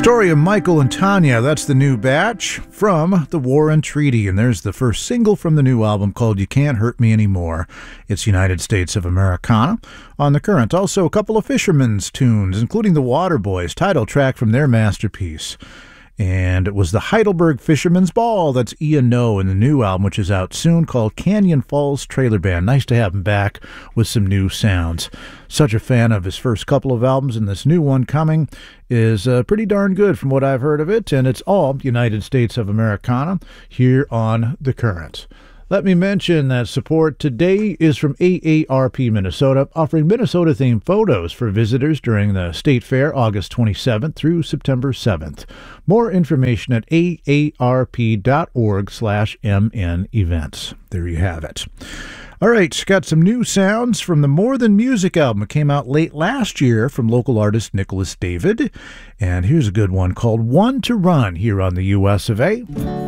Story of Michael and Tanya, that's the new batch from The War and Treaty, and there's the first single from the new album called You Can't Hurt Me Anymore. It's United States of Americana on The Current. Also a couple of Fisherman's tunes, including the Waterboys title track from their masterpiece. And it was the Heidelberg Fisherman's Ball. That's Ian Noe in the new album, which is out soon, called Canyon Falls Trailer Band. Nice to have him back with some new sounds. Such a fan of his first couple of albums, and this new one coming is pretty darn good from what I've heard of it, and it's all United States of Americana here on The Current. Let me mention that support today is from AARP Minnesota, offering Minnesota-themed photos for visitors during the State Fair, August 27th through September 7th. More information at aarp.org/MN events. There you have it. All right, got some new sounds from the More Than Music album. It came out late last year from local artist Nicholas David. And here's a good one called One to Run here on the US of A.